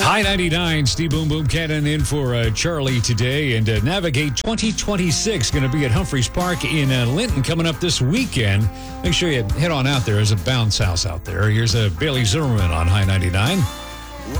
High 99, Steve Boom Boom Cannon in for Charlie today. And Navigate 2026 going to be at Humphreys Park in Linton coming up this weekend. Make sure you head on out there. There's a bounce house out there. Here's Bailey Zimmerman on High 99.